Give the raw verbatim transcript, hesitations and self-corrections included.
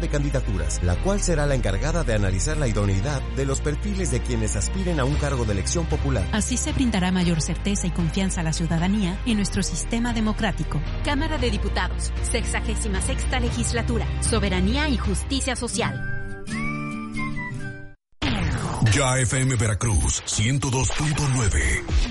de candidaturas, la cual será la encargada de analizar la idoneidad de los perfiles de quienes aspiren a un cargo de elección popular. Así se brindará mayor certeza y confianza a la ciudadanía en nuestro sistema democrático. Cámara de Diputados, sexagésima sexta legislatura, soberanía y justicia social. Ya F M Veracruz, ciento dos punto nueve.